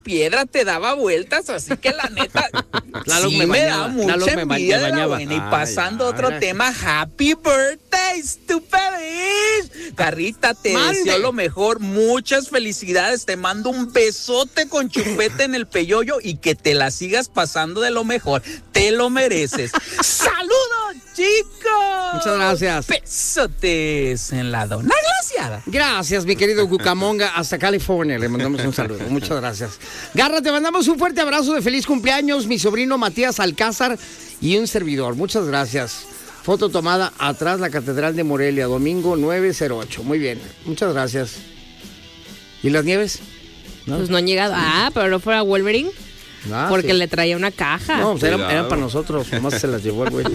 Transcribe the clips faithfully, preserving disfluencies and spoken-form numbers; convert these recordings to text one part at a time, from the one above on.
piedra te daba vueltas, así que la neta Lalo sí me, me bañaba, da mucha Lalo me envidia ba- de la bañaba. buena. Y Ay, pasando a ay, otro ay. tema, Happy Birthday, tu feliz. Carrita, te Mande. deseo lo mejor, muchas felicidades, te mando un besote con chupete en el peyoyo y que te la sigas pasando de lo mejor, te lo mereces. ¡Saludos, chicos! Muchas gracias. Besotes en la dona glaciada. Gracias, mi querido Cucamonga, hasta California. Le mandamos un saludo. Muchas gracias. Garra, te mandamos un fuerte abrazo de feliz cumpleaños, mi sobrino Matías Alcázar y un servidor. Muchas gracias. Foto tomada atrás la Catedral de Morelia, domingo nueve cero ocho. Muy bien, muchas gracias. ¿Y las nieves? ¿No? Pues no han llegado. Ah, pero no fuera Wolverine. Ah, porque sí. le traía una caja. No, pues eran, eran para nosotros, nomás se las llevó el güey.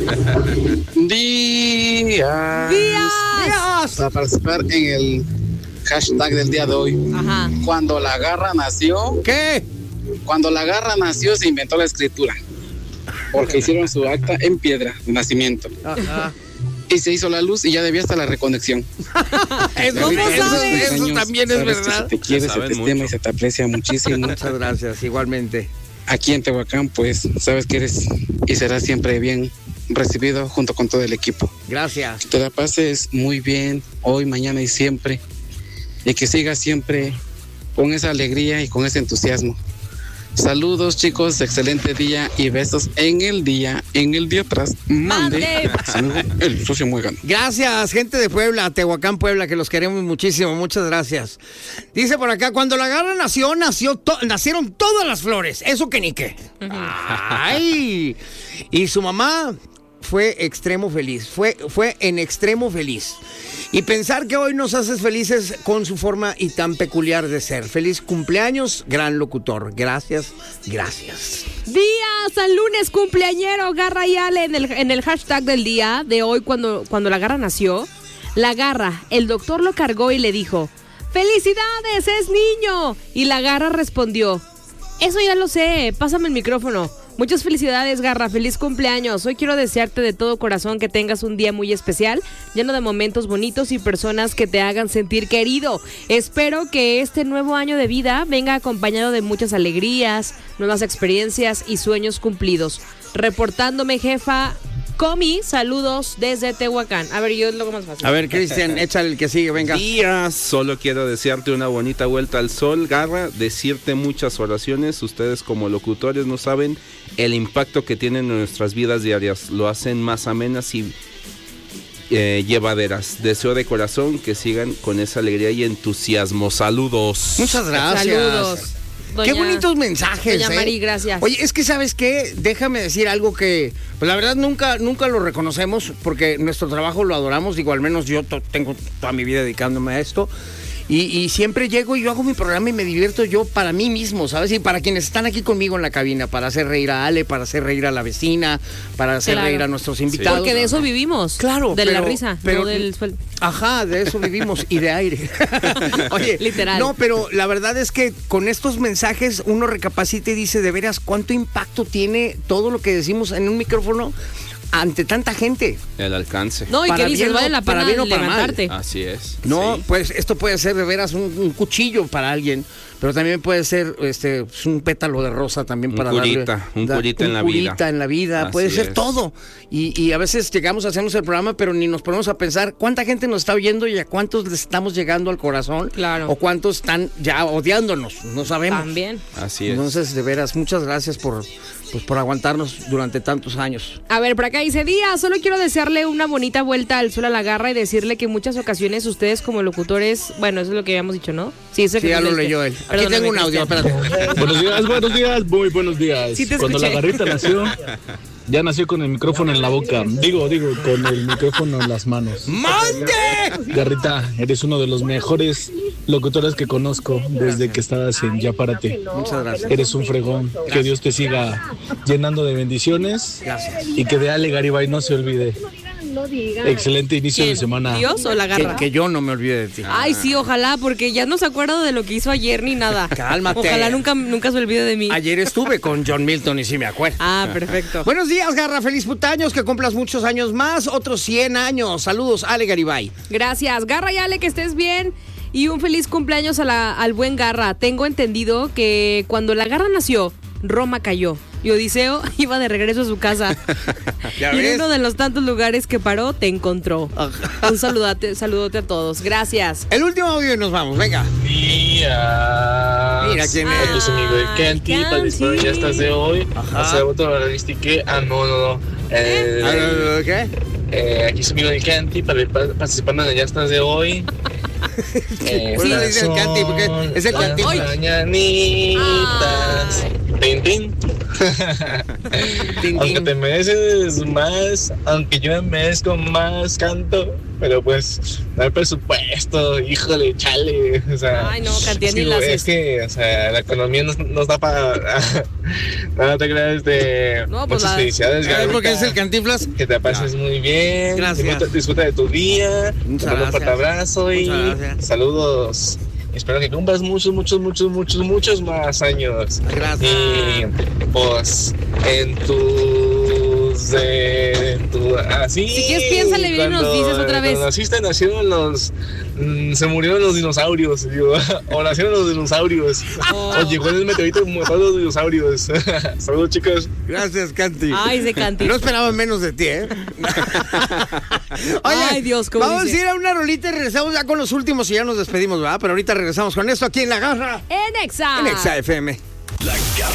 Días. ¡Días! Para participar en el hashtag del día de hoy. Ajá. Cuando la garra nació. ¿Qué? Cuando la garra nació se inventó la escritura. Porque hicieron su acta en piedra de nacimiento. Ajá. Y se hizo la luz y ya debía estar la reconexión. Eso, ¿Cómo eso, sabes? eso Años, también es sabes que verdad. se te quiere, Ya se te saben estima mucho. y se te aprecia muchísimo. Muchas gracias, igualmente. Aquí en Tehuacán, pues, sabes que eres y serás siempre bien recibido junto con todo el equipo. Gracias. Que te la pases muy bien hoy, mañana y siempre. Y que sigas siempre con esa alegría y con ese entusiasmo. Saludos, chicos, excelente día y besos en el día, en el día atrás. Mande. Saludos, el socio Muegano. Gracias, gente de Puebla, Tehuacán, Puebla, que los queremos muchísimo. Muchas gracias. Dice por acá, cuando la garra nació, nació to- nacieron todas las flores. Eso que ni qué. Ay. Y su mamá fue extremo feliz. Fue, fue en extremo feliz. Y pensar que hoy nos haces felices con su forma y tan peculiar de ser. Feliz cumpleaños, gran locutor. Gracias, gracias. Días al lunes cumpleañero, Garra y Ale en el, en el hashtag del día de hoy cuando, cuando la garra nació. La garra, el doctor lo cargó y le dijo, ¡felicidades, es niño! Y la garra respondió, eso ya lo sé, pásame el micrófono. Muchas felicidades, Garra, feliz cumpleaños. Hoy quiero desearte de todo corazón que tengas un día muy especial, lleno de momentos bonitos y personas que te hagan sentir querido. Espero que este nuevo año de vida venga acompañado de muchas alegrías, nuevas experiencias y sueños cumplidos. Reportándome, jefa Comi, saludos desde Tehuacán. A ver, yo es lo más fácil. A ver, Cristian, échale el que sigue, venga. Días, solo quiero desearte una bonita vuelta al sol, Garra, decirte muchas oraciones. Ustedes como locutores no saben el impacto que tienen en nuestras vidas diarias. Lo hacen más amenas y eh, llevaderas. Deseo de corazón que sigan con esa alegría y entusiasmo. Saludos. Muchas gracias. Saludos. Qué Doña- bonitos mensajes. Doña ¿eh? Mari, gracias. Oye, es que ¿sabes qué? Déjame decir algo que, pues la verdad nunca, nunca lo reconocemos porque nuestro trabajo lo adoramos. Digo, al menos yo to- tengo toda mi vida dedicándome a esto. Y, y siempre llego y yo hago mi programa y me divierto yo para mí mismo, ¿sabes? Y para quienes están aquí conmigo en la cabina, para hacer reír a Ale, para hacer reír a la vecina, para hacer Claro. reír a nuestros invitados. Porque de eso vivimos. Claro, De la pero- risa, pero- no del sueldo. Ajá, de eso vivimos y de aire. Oye, Literal. no, pero la verdad es que con estos mensajes uno recapacita y dice, de veras, ¿cuánto impacto tiene todo lo que decimos en un micrófono ante tanta gente? El alcance. No, y Para que dices, bien o- vale la para pena bien o para mal. levantarte. Así es. No, Sí. pues esto puede ser de veras un, un cuchillo para alguien, pero también puede ser este pues, un pétalo de rosa también Un para curita, darle, un da- curita en la vida. curita en la vida, Así puede ser es. todo. Y, y a veces llegamos, hacemos el programa, pero ni nos ponemos a pensar cuánta gente nos está oyendo y a cuántos les estamos llegando al corazón. Claro. O cuántos están ya odiándonos, no sabemos. También. Así es. Entonces, de veras, muchas gracias por, pues, por aguantarnos durante tantos años. A ver, por acá dice, Día, solo quiero desearle una bonita vuelta al sol a la garra y decirle que en muchas ocasiones ustedes como locutores, bueno, eso es lo que habíamos dicho, ¿no? Sí, eso Sí, ya lo leyó él. Aquí Perdóname, tengo un audio, Cristian. espérate. Buenos días, buenos días, muy buenos días. Sí te Cuando la escuché. garrita nació, ya nació con el micrófono en la boca. Digo, digo, con el micrófono en las manos. ¡Mande! Garrita, eres uno de los mejores locutores que conozco desde que estabas en Ya Párate. Muchas gracias. Eres un fregón. Que Dios te siga llenando de bendiciones Gracias. y que de Ale Garibay no se olvide. Excelente inicio ¿Quién? de semana. ¿Dios o la Que, garra? que yo no me olvide de ti. Ay, sí, ojalá, porque ya no se acuerda de lo que hizo ayer ni nada. Cálmate. Ojalá nunca, nunca se olvide de mí. Ayer estuve con John Milton y sí me acuerdo. Ah, perfecto. Buenos días, Garra. Feliz putaños, que cumplas muchos años más, otros cien años. Saludos, Ale Garibay. Gracias. Garra y Ale, que estés bien. Y un feliz cumpleaños a la, al buen Garra. Tengo entendido que cuando la Garra nació, Roma cayó y Odiseo iba de regreso a su casa. Y en uno de los tantos lugares que paró, te encontró. Un saludate, saludote a todos. Gracias. El último audio y nos vamos, venga. Mira. Mira quién es. Aquí es amigo de Kenty, para disfrutar ya estás de hoy. Hace otro que ah, no, no, no. Eh, ¿Qué? Eh, aquí es amigo de Kenty, para participar en Ya estás de hoy. Eh, ¿Por qué le dice el Canti? Porque es el Canti. Mañanitas. Tin, tin. Aunque te mereces más, aunque yo me merezco más, canto. Pero pues, no hay presupuesto, híjole, chale. O sea, ay, no, Canti, ni es, las es que, o sea, la economía no, no está para. Nada te creas de. No, pues muchas la... felicidades, Garrita. Porque es el Cantinflas. Que te pases no. muy bien. Gracias. Disfruta, disfruta de tu día. Muchas te mando un fuerte abrazo y gracias. saludos. Espero que cumplas muchos, muchos, muchos, muchos, muchos más años. Gracias. Y pues en tus de en tu así. Si quieres, piénsale bien y nos dices otra vez. Cuando naciste, nacieron los mmm, se murieron los dinosaurios, digo, o nacieron los dinosaurios. Oh. O llegó el meteorito y murió los dinosaurios. Saludos, chicos. Gracias, Canti. Ay, de Canti. No esperaba menos de ti, ¿eh? Oye, ay, Dios, ¿cómo vamos dice? a ir a una rolita y regresamos ya con los últimos y ya nos despedimos, ¿verdad? Pero ahorita regresamos con esto aquí en La Garra. En Exa. En Exa F M. La Garra